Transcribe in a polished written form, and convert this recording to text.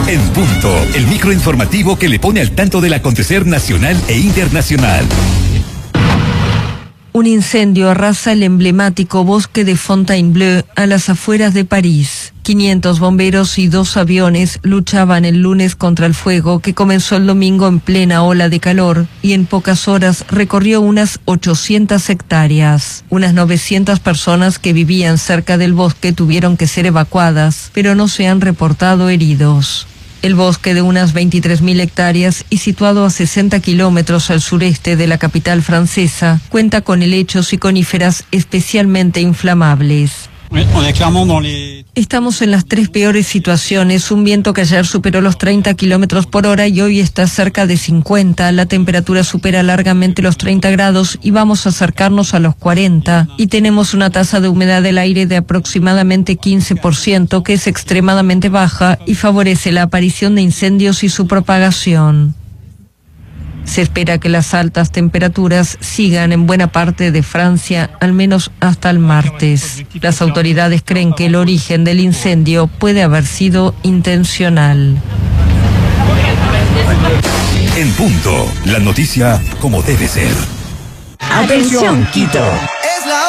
En Punto, el microinformativo que le pone al tanto del acontecer nacional e internacional. Un incendio arrasa el emblemático bosque de Fontainebleau a las afueras de París. 500 bomberos y 2 aviones luchaban el lunes contra el fuego que comenzó el domingo en plena ola de calor y en pocas horas recorrió unas 800 hectáreas. Unas 900 personas que vivían cerca del bosque tuvieron que ser evacuadas, pero no se han reportado heridos. El bosque de unas 23.000 hectáreas y situado a 60 kilómetros al sureste de la capital francesa, cuenta con helechos y coníferas especialmente inflamables. Estamos en las 3 peores situaciones, un viento que ayer superó los 30 kilómetros por hora y hoy está cerca de 50, la temperatura supera largamente los 30 grados y vamos a acercarnos a los 40, y tenemos una tasa de humedad del aire de aproximadamente 15%, que es extremadamente baja y favorece la aparición de incendios y su propagación. Se espera que las altas temperaturas sigan en buena parte de Francia, al menos hasta el martes. Las autoridades creen que el origen del incendio puede haber sido intencional. En Punto, la noticia como debe ser. Atención, Quito.